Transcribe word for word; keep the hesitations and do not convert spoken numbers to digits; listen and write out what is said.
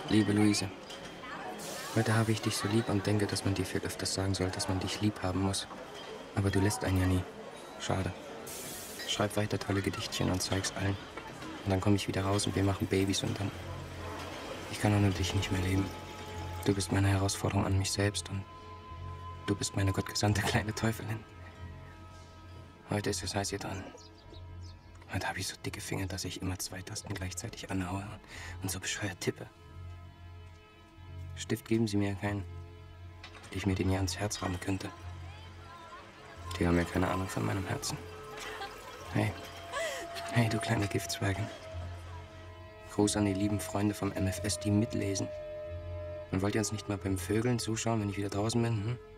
Liebe Luise, heute habe ich dich so lieb und denke, dass man dir viel öfters sagen soll, dass man dich lieb haben muss. Aber du lässt einen ja nie. Schade. Schreib weiter tolle Gedichtchen und zeig's allen. Und dann komme ich wieder raus und wir machen Babys und dann... Ich kann ohne dich nicht mehr leben. Du bist meine Herausforderung an mich selbst und du bist meine gottgesandte kleine Teufelin. Heute ist es heiß hier dran. Heute habe ich so dicke Finger, dass ich immer zwei Tasten gleichzeitig anhaue und so bescheuert tippe. Stift geben Sie mir ja keinen, dass ich mir den ja ans Herz rammen könnte. Die haben ja keine Ahnung von meinem Herzen. Hey, hey, du kleine Giftzwergin. Gruß an die lieben Freunde vom M F S, die mitlesen. Und wollt ihr uns nicht mal beim Vögeln zuschauen, wenn ich wieder draußen bin, hm?